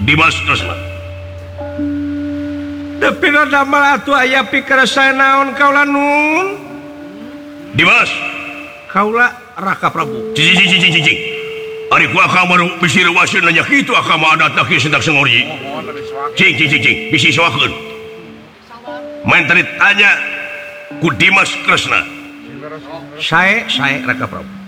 Dimas Kresna. Tapi damel atuh aya pikir saya naon kaula nun. Dimas. Kaula Raka Prabu. Cing. Ari ku akamaru bisi wasin nanya kitu akama adat ki sentak sengorji. Cing. Bisi sawakeun. Main tadi tanya ku Dimas Kresna. Saya Raka Prabu.